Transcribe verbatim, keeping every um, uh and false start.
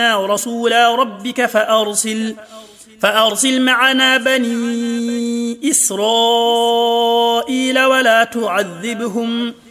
أرسلنا رسولا ربك فأرسل فأرسل معنا بني إسرائيل ولا تعذبهم